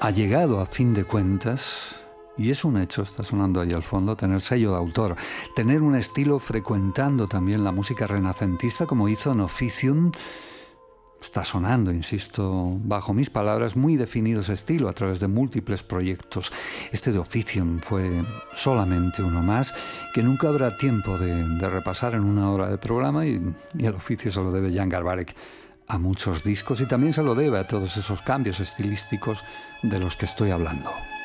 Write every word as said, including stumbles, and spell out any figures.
ha llegado a fin de cuentas, y es un hecho, está sonando ahí al fondo, tener sello de autor, tener un estilo frecuentando también la música renacentista como hizo en Officium. Está sonando, insisto, bajo mis palabras, muy definido ese estilo a través de múltiples proyectos. Este de Officium fue solamente uno más que nunca habrá tiempo de, de repasar en una hora de programa, y, y el oficio se lo debe Jan Garbarek a muchos discos, y también se lo debe a todos esos cambios estilísticos de los que estoy hablando.